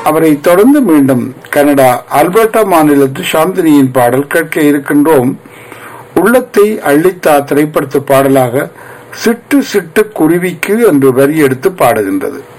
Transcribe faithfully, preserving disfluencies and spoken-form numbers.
அவரை தொடர்ந்து மீண்டும் கனடா அல்பர்டா மாநிலத்து சாந்தினியின் பாடல் கேட்க இருக்கின்றோம். உள்ளத்தை அள்ளித்தா திரைப்படத்து பாடலாக சிட்டு சிட்டு குருவிக்கு என்று வரி எடுத்து பாடுகின்றது.